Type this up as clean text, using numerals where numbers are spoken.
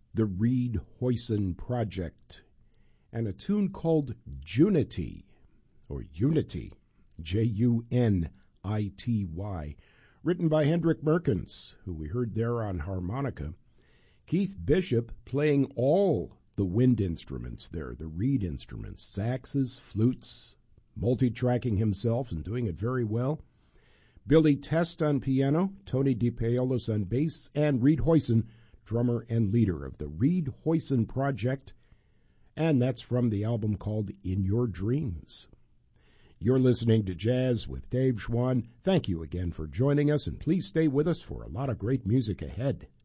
the Reed Hoyson Project, and a tune called Junity, or Unity, Junity, written by Hendrik Merkens, who we heard there on harmonica. Keith Bishop playing all the wind instruments there, the reed instruments, saxes, flutes, multi-tracking himself and doing it very well. Billy Test on piano, Tony DePaolis on bass, and Reed Hoyson, drummer and leader of the Reed Hoyson Project, and that's from the album called In Your Dreams. You're listening to Jazz with Dave Schwann. Thank you again for joining us, and please stay with us for a lot of great music ahead.